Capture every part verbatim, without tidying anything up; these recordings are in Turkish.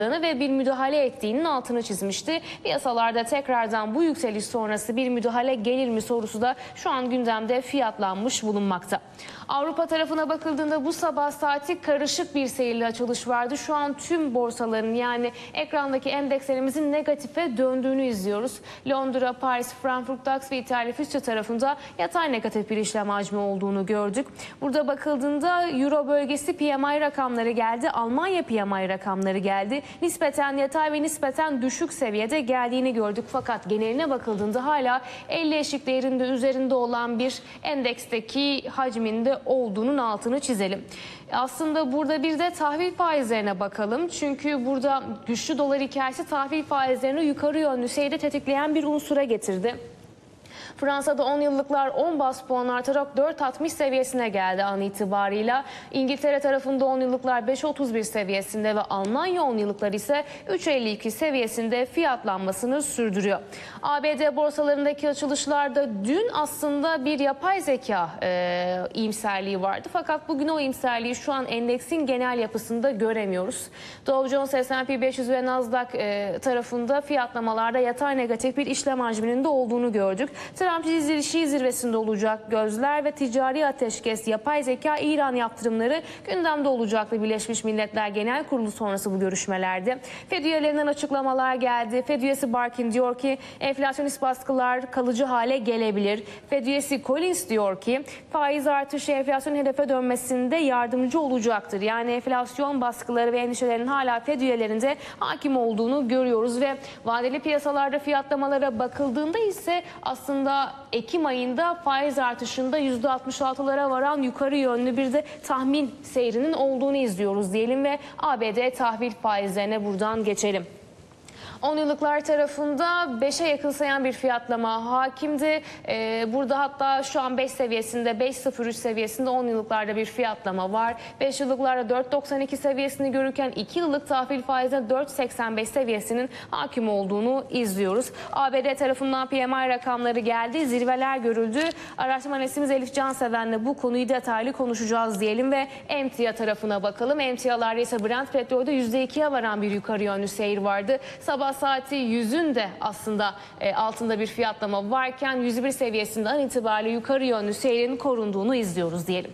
ve bir müdahale ettiğinin altını çizmişti. Piyasalarda tekrardan bu yükseliş sonrası bir müdahale gelir mi sorusu da şu an gündemde fiyatlanmış bulunmakta. Avrupa tarafına bakıldığında bu sabah saati karışık bir seyirli açılış vardı. Şu an tüm borsaların yani ekrandaki endekslerimizin negatife döndüğünü izliyoruz. Londra, Paris, Frankfurt, DAX ve İtalya Fütçe tarafında yatay negatif bir işlem hacmi olduğunu gördük. Burada bakıldığında Euro bölgesi P M I rakamları geldi. Almanya P M I rakamları geldi. Nispeten yatay ve nispeten düşük seviyede geldiğini gördük. Fakat geneline bakıldığında hala elli eşik değerinde üzerinde olan bir endeksteki hacminde olduğunun altını çizelim. Aslında burada bir de tahvil faizlerine bakalım. Çünkü burada güçlü dolar hikayesi tahvil faizlerini yukarı yönlü seyre tetikleyen bir unsura getirdi. Fransa'da on yıllıklar on bas puan artarak dört altmış seviyesine geldi an itibarıyla. İngiltere tarafında on yıllıklar beş otuz bir seviyesinde ve Almanya on yıllıklar ise üç elli iki seviyesinde fiyatlanmasını sürdürüyor. A B D borsalarındaki açılışlarda dün aslında bir yapay zeka e, iyimserliği vardı. Fakat bugün o iyimserliği şu an endeksin genel yapısında göremiyoruz. Dow Jones, S and P beş yüz ve Nasdaq e, tarafında fiyatlamalarda yatay negatif bir işlem hacminin de olduğunu gördük. Trump Şii zirvesinde olacak gözler ve ticari ateşkes, yapay zeka, İran yaptırımları gündemde olacaktı Birleşmiş Milletler Genel Kurulu sonrası bu görüşmelerde. Fed üyelerinden açıklamalar geldi. Fed üyesi Barkin diyor ki enflasyonist baskılar kalıcı hale gelebilir. Fed üyesi Collins diyor ki faiz artışı enflasyon hedefe dönmesinde yardımcı olacaktır. Yani enflasyon baskıları ve endişelerinin hala Fed üyelerinde hakim olduğunu görüyoruz ve vadeli piyasalarda fiyatlamalara bakıldığında ise aslında Ekim ayında faiz artışında yüzde altmış altılara varan yukarı yönlü bir de tahmin seyrinin olduğunu izliyoruz diyelim ve A B D tahvil faizlerine buradan geçelim. on yıllıklar tarafında beşe yakınsayan bir fiyatlama hakimdi. Ee, burada hatta şu an beş seviyesinde, beş nokta sıfır üç seviyesinde on yıllıklarda bir fiyatlama var. beş yıllıklarda dört nokta doksan iki seviyesini görürken iki yıllık tahvil faizinde dört nokta seksen beş seviyesinin hakim olduğunu izliyoruz. A B D tarafından P M I rakamları geldi. Zirveler görüldü. Araştırma analistimiz Elif Canseven'le bu konuyu detaylı konuşacağız diyelim ve emtia tarafına bakalım. Emtialarda ise Brent petrolde yüzde ikiye varan bir yukarı yönlü seyir vardı. Sabah saati yüzün de aslında e, altında bir fiyatlama varken yüz bir seviyesinden itibariyle yukarı yönlü seyrin korunduğunu izliyoruz diyelim.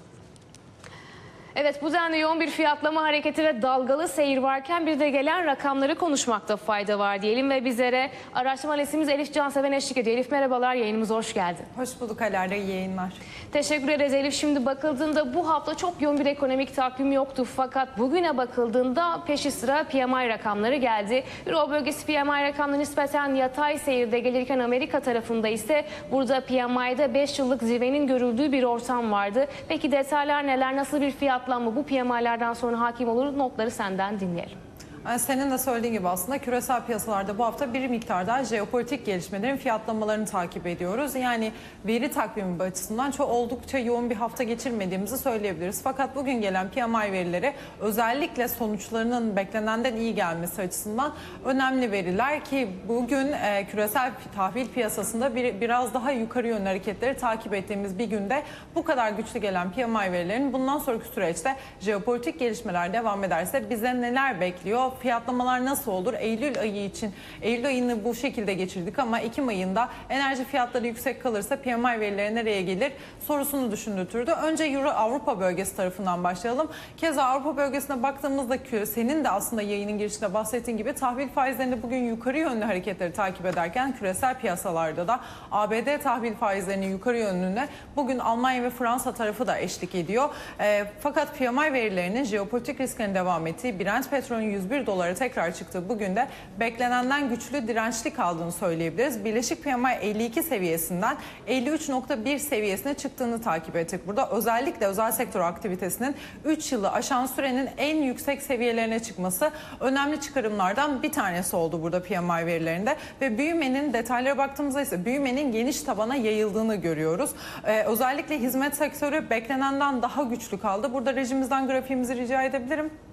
Evet, bu denli yoğun bir fiyatlama hareketi ve dalgalı seyir varken bir de gelen rakamları konuşmakta fayda var diyelim ve bizlere araştırma analistimiz Elif Canseven eşlik ediyor. Elif merhabalar, yayınımıza hoş geldin. Hoş bulduk Alara, iyi yayınlar. Teşekkür ederiz Elif. Şimdi bakıldığında bu hafta çok yoğun bir ekonomik takvim yoktu fakat bugüne bakıldığında peşi sıra P M I rakamları geldi. Euro bölgesi P M I rakamları nispeten yatay seyirde gelirken Amerika tarafında ise burada P M I'de beş yıllık zirvenin görüldüğü bir ortam vardı. Peki detaylar neler, nasıl bir fiyatlanma bu P M I'lerden sonra hakim olur? Notları senden dinleyelim. Yani senin de söylediğin gibi aslında küresel piyasalarda bu hafta bir miktarda jeopolitik gelişmelerin fiyatlamalarını takip ediyoruz. Yani veri takvimi açısından çok oldukça yoğun bir hafta geçirmediğimizi söyleyebiliriz. Fakat bugün gelen P M I verileri özellikle sonuçlarının beklenenden iyi gelmesi açısından önemli veriler ki bugün e, küresel tahvil piyasasında bir, biraz daha yukarı yönlü hareketleri takip ettiğimiz bir günde bu kadar güçlü gelen P M I verilerinin bundan sonraki süreçte jeopolitik gelişmeler devam ederse bize neler bekliyor? Fiyatlamalar nasıl olur? Eylül ayı için, Eylül ayını bu şekilde geçirdik ama Ekim ayında enerji fiyatları yüksek kalırsa P M I verileri nereye gelir sorusunu düşündürtürdü. Önce Euro Avrupa bölgesi tarafından başlayalım. Keza Avrupa bölgesine baktığımızda senin de aslında yayının girişinde bahsettiğin gibi tahvil faizlerinde bugün yukarı yönlü hareketleri takip ederken küresel piyasalarda da A B D tahvil faizlerinin yukarı yönlüğüne bugün Almanya ve Fransa tarafı da eşlik ediyor. E, fakat P M I verilerinin jeopolitik risklerin devam ettiği, Brent petrolün yüz bir dolara tekrar çıktığı bugün de beklenenden güçlü dirençli kaldığını söyleyebiliriz. Birleşik P M I elli iki seviyesinden elli üç nokta bir seviyesine çıktığını takip ettik. Burada özellikle özel sektör aktivitesinin üç yılı aşan sürenin en yüksek seviyelerine çıkması önemli çıkarımlardan bir tanesi oldu burada P M I verilerinde ve büyümenin detaylara baktığımızda ise büyümenin geniş tabana yayıldığını görüyoruz. Ee, özellikle hizmet sektörü beklenenden daha güçlü kaldı. Burada rejimizden grafiğimizi rica edebilirim.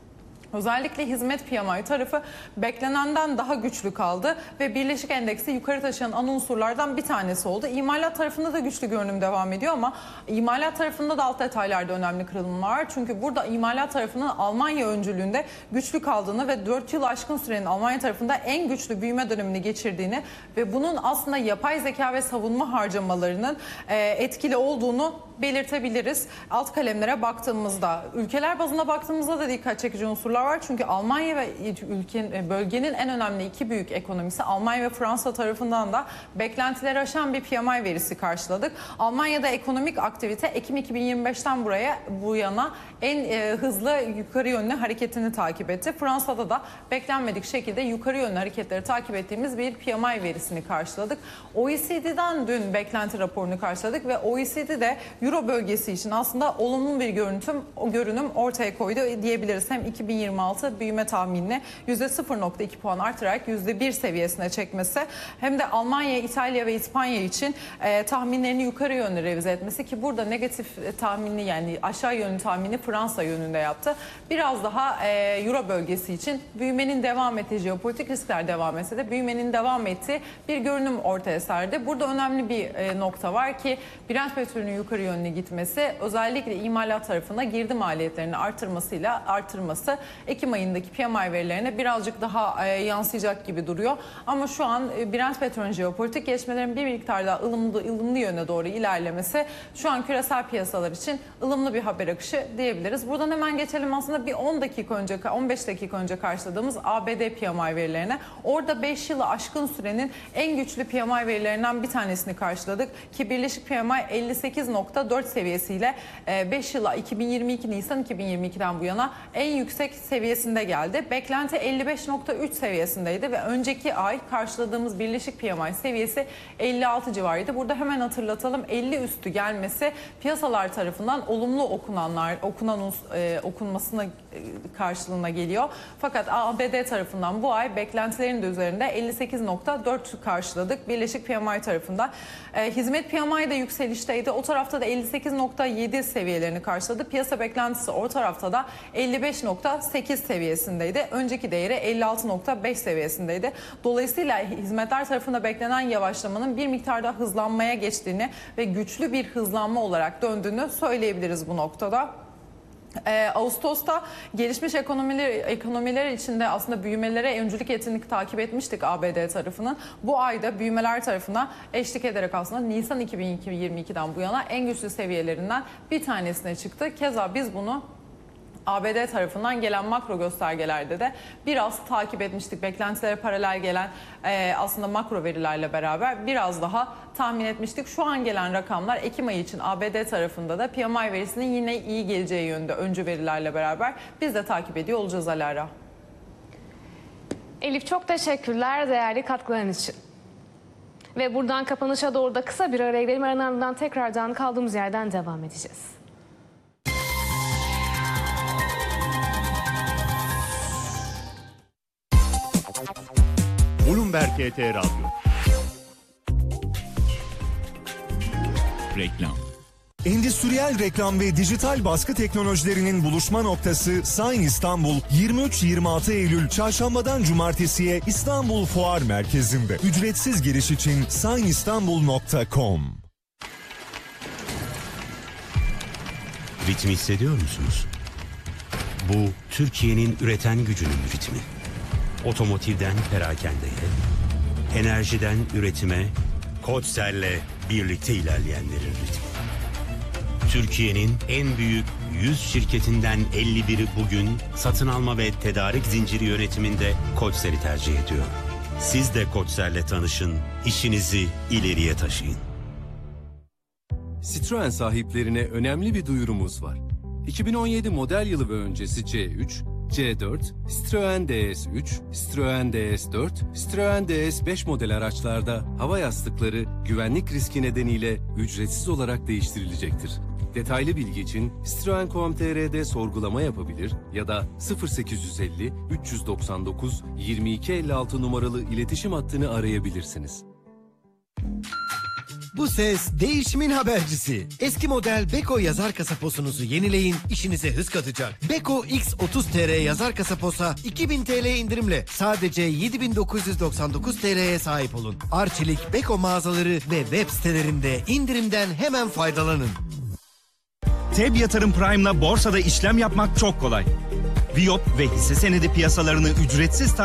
Özellikle hizmet P M I tarafı beklenenden daha güçlü kaldı ve Birleşik Endeks'i yukarı taşıyan ana unsurlardan bir tanesi oldu. İmalat tarafında da güçlü görünüm devam ediyor ama imalat tarafında da alt detaylarda önemli kırılımlar var. Çünkü burada imalat tarafının Almanya öncülüğünde güçlü kaldığını ve dört yıl aşkın sürenin Almanya tarafında en güçlü büyüme dönemini geçirdiğini ve bunun aslında yapay zeka ve savunma harcamalarının etkili olduğunu belirtebiliriz. Alt kalemlere baktığımızda, ülkeler bazında baktığımızda da dikkat çekici unsurlar var. Çünkü Almanya ve ülkenin, bölgenin en önemli iki büyük ekonomisi Almanya ve Fransa tarafından da beklentileri aşan bir P M I verisi karşıladık. Almanya'da ekonomik aktivite Ekim iki bin yirmi beşten buraya bu yana en e, hızlı yukarı yönlü hareketini takip etti. Fransa'da da beklenmedik şekilde yukarı yönlü hareketleri takip ettiğimiz bir P M I verisini karşıladık. O E C D'den dün beklenti raporunu karşıladık ve O E C D'de Euro bölgesi için aslında olumlu bir görüntüm, o görünüm ortaya koydu diyebiliriz. Hem iki bin yirmi altı büyüme tahminini yüzde sıfır nokta iki puan artırarak yüzde bir seviyesine çekmesi hem de Almanya, İtalya ve İspanya için e, tahminlerini yukarı yönlü revize etmesi ki burada negatif tahmini yani aşağı yönlü tahmini Fransa yönünde yaptı. Biraz daha e, Euro bölgesi için büyümenin devam ettiği, jeopolitik riskler devam etse de büyümenin devam ettiği bir görünüm ortaya serdi. Burada önemli bir e, nokta var ki Brent petrolünün yukarı yönlü gitmesi özellikle imalat tarafına girdi maliyetlerini artırmasıyla artırması Ekim ayındaki P M I verilerine birazcık daha e, yansıyacak gibi duruyor. Ama şu an e, Brent petrolün jeopolitik gelişmelerin bir miktar daha ılımlı, ılımlı yöne doğru ilerlemesi şu an küresel piyasalar için ılımlı bir haber akışı diyebiliriz. Buradan hemen geçelim aslında bir on dakika önce on beş dakika önce karşıladığımız A B D P M I verilerine. Orada beş yılı aşkın sürenin en güçlü P M I verilerinden bir tanesini karşıladık ki Birleşik P M I elli sekiz nokta dört seviyesiyle beş yıla iki bin yirmi iki Nisan iki bin yirmi iki'den bu yana en yüksek seviyesinde geldi. Beklenti elli beş nokta üç seviyesindeydi ve önceki ay karşıladığımız Birleşik P M I seviyesi elli altı civarıydı. Burada hemen hatırlatalım elli üstü gelmesi piyasalar tarafından olumlu okunanlar okunan e, okunmasına e, karşılığına geliyor. Fakat A B D tarafından bu ay beklentilerin de üzerinde elli sekiz nokta dört karşıladık. Birleşik P M I tarafından e, hizmet P M I de yükselişteydi. O tarafta da elli sekiz nokta yedi seviyelerini karşıladı. Piyasa beklentisi o tarafta da elli beş nokta sekiz seviyesindeydi. Önceki değeri elli altı nokta beş seviyesindeydi. Dolayısıyla hizmetler tarafında beklenen yavaşlamanın bir miktar daha hızlanmaya geçtiğini ve güçlü bir hızlanma olarak döndüğünü söyleyebiliriz bu noktada. Ee, Ağustos'ta gelişmiş ekonomiler, ekonomiler içinde aslında büyümelere öncülük ettiğini takip etmiştik A B D tarafının. Bu ayda büyümeler tarafına eşlik ederek aslında Nisan iki bin yirmi iki'den bu yana en güçlü seviyelerinden bir tanesine çıktı. Keza biz bunu A B D tarafından gelen makro göstergelerde de biraz takip etmiştik. Beklentilere paralel gelen e, aslında makro verilerle beraber biraz daha tahmin etmiştik. Şu an gelen rakamlar Ekim ayı için A B D tarafında da P M I verisinin yine iyi geleceği yönde öncü verilerle beraber biz de takip ediyor olacağız Alara. Elif çok teşekkürler değerli katkıların için. Ve buradan kapanışa doğru da kısa bir araya gidelim. Aranın ardından tekrardan kaldığımız yerden devam edeceğiz. Bloomberg H T Radyo. Reklam. Endüstriyel reklam ve dijital baskı teknolojilerinin buluşma noktası Sign İstanbul yirmi üç yirmi altı Eylül Çarşambadan Cumartesiye İstanbul Fuar Merkezi'nde. Ücretsiz giriş için sign istanbul nokta com. Ritmi hissediyor musunuz? Bu Türkiye'nin üreten gücünün ritmi. Otomotivden perakendeye, enerjiden üretime, Koçser'le birlikte ilerleyenlerin ritmi. Türkiye'nin en büyük yüz şirketinden elli biri bugün satın alma ve tedarik zinciri yönetiminde Koçser'i tercih ediyor. Siz de Koçser'le tanışın, işinizi ileriye taşıyın. Citroen sahiplerine önemli bir duyurumuz var. iki bin on yedi model yılı ve öncesi C üç, C dört, Citroen D S üç, Citroen D S dört, Citroen D S beş model araçlarda hava yastıkları güvenlik riski nedeniyle ücretsiz olarak değiştirilecektir. Detaylı bilgi için citroen nokta com nokta tr'de sorgulama yapabilir ya da sıfır sekiz yüz elli üç yüz doksan dokuz yirmi iki elli altı numaralı iletişim hattını arayabilirsiniz. Bu ses değişimin habercisi. Eski model Beko yazar kasaposunuzu yenileyin, işinize hız katacak. Beko X otuz T R yazar kasaposa iki bin T L indirimle sadece yedi bin dokuz yüz doksan dokuz T L'ye sahip olun. Arçelik, Beko mağazaları ve web sitelerinde indirimden hemen faydalanın. T E B Yatırım Prime'la borsada işlem yapmak çok kolay. Viyop ve hisse senedi piyasalarını ücretsiz